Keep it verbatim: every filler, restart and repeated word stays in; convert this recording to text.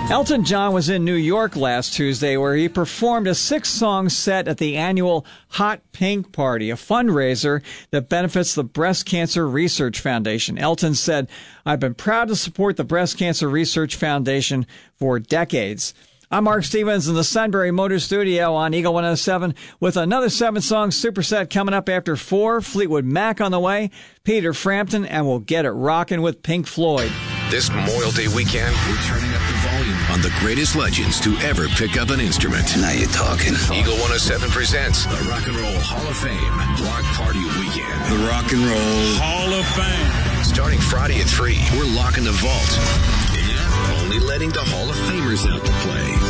Elton John was in New York last Tuesday, where he performed a six-song set at the annual Hot Pink Party, a fundraiser that benefits the Breast Cancer Research Foundation. Elton said, "I've been proud to support the Breast Cancer Research Foundation for decades." I'm Mark Stevens in the Sunbury Motor Studio on Eagle one oh seven with another seven-song superset coming up after four. Fleetwood Mac on the way, Peter Frampton, and we'll get it rocking with Pink Floyd. This Memorial Day weekend, we're turning up the volume on the greatest legends to ever pick up an instrument. Now you're talking. Eagle one oh seven presents the Rock and Roll Hall of Fame Block Party Weekend. The Rock and Roll Hall of Fame. Starting Friday at three, we're locking the vault. And only letting the Hall of Famers out to play.